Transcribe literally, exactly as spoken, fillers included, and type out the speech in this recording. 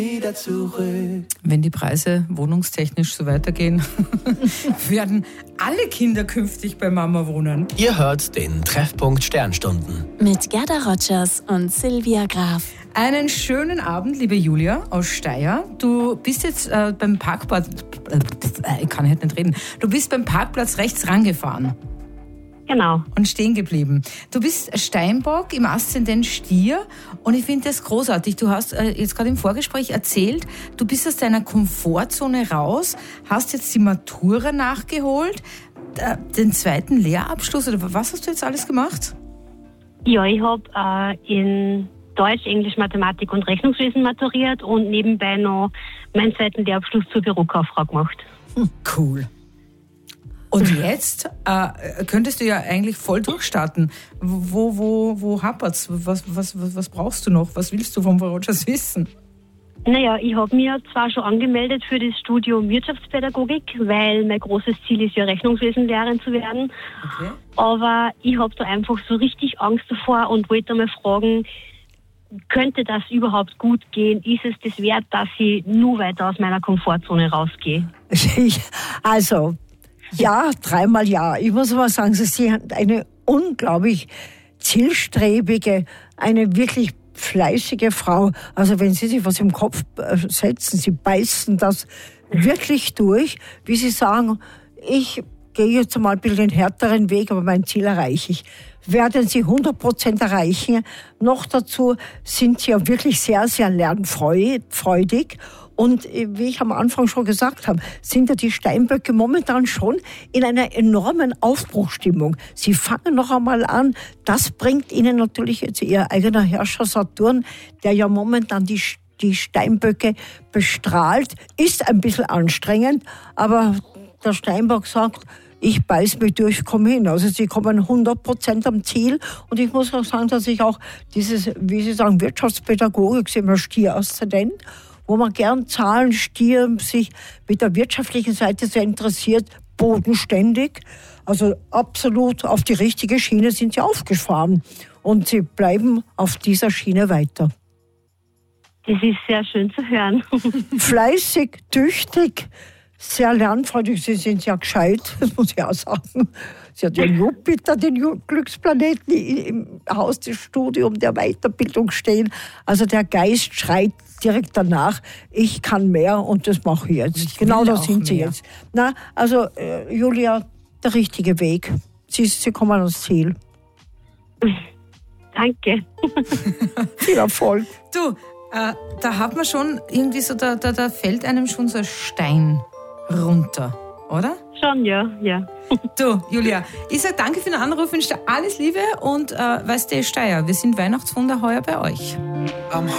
wieder zurück. Wenn die Preise wohnungstechnisch so weitergehen, werden alle Kinder künftig bei Mama wohnen. Ihr hört den Treffpunkt Sternstunden. Mit Gerda Rogers und Silvia Graf. Einen schönen Abend, liebe Julia aus Steyr. Du bist jetzt äh, beim Parkplatz, äh, ich kann heute nicht reden, du bist beim Parkplatz rechts rangefahren. Genau. Und stehen geblieben. Du bist Steinbock im Aszendent Stier und ich finde das großartig. Du hast äh, jetzt gerade im Vorgespräch erzählt, du bist aus deiner Komfortzone raus, hast jetzt die Matura nachgeholt, äh, den zweiten Lehrabschluss oder was hast du jetzt alles gemacht? Ja, ich habe äh, in Deutsch, Englisch, Mathematik und Rechnungswesen maturiert und nebenbei noch meinen zweiten Lehrabschluss zur Bürokauffrau gemacht. Hm, cool. Und jetzt äh, könntest du ja eigentlich voll durchstarten. Wo, wo, wo hapert's? Was, was, was, was brauchst du noch? Was willst du vom Rogers wissen? Naja, ich habe mir zwar schon angemeldet für das Studium Wirtschaftspädagogik, weil mein großes Ziel ist ja Rechnungswesenlehrerin zu werden. Okay. Aber ich habe da einfach so richtig Angst davor und wollte mal fragen, könnte das überhaupt gut gehen? Ist es das wert, dass ich nur weiter aus meiner Komfortzone rausgehe? Also... Ja, dreimal ja. Ich muss aber sagen, Sie sind eine unglaublich zielstrebige, eine wirklich fleißige Frau. Also wenn Sie sich was im Kopf setzen, Sie beißen das wirklich durch. Wie Sie sagen, ich gehe jetzt mal ein bisschen den härteren Weg, aber mein Ziel erreiche ich. Werden Sie hundert Prozent erreichen. Noch dazu sind Sie ja wirklich sehr, sehr lernfreudig. Und wie ich am Anfang schon gesagt habe, sind ja die Steinböcke momentan schon in einer enormen Aufbruchstimmung. Sie fangen noch einmal an. Das bringt Ihnen natürlich jetzt Ihr eigener Herrscher Saturn, der ja momentan die, die Steinböcke bestrahlt. Ist ein bisschen anstrengend, aber der Steinbock sagt, ich beiß mich durch, komme hin. Also Sie kommen hundert Prozent am Ziel. Und ich muss auch sagen, dass ich auch dieses, wie Sie sagen, Wirtschaftspädagogik, sind wir Stier-Aszendent, wo man gern Zahlen, Stier, sich mit der wirtschaftlichen Seite sehr interessiert, bodenständig. Also absolut auf die richtige Schiene sind Sie aufgefahren. Und Sie bleiben auf dieser Schiene weiter. Das ist sehr schön zu hören. Fleißig, tüchtig, sehr lernfreudig. Sie sind ja gescheit, das muss ich auch sagen. Sie hat ja Jupiter, den Glücksplaneten, im Haus des Studiums der Weiterbildung stehen. Also der Geist schreit direkt danach, ich kann mehr und das mache ich jetzt. Genau da sind Sie jetzt. Na, also äh, Julia, der richtige Weg. Sie, Sie kommen ans Ziel. Danke. Viel Erfolg. Du, äh, da hat man schon irgendwie so, da, da, da fällt einem schon so ein Stein runter, oder? Schon, ja, ja. Du, Julia, ich sage danke für den Anruf, wünsche dir alles Liebe und äh, weißt du, Steyr, wir sind Weihnachtswunder heuer bei euch. Am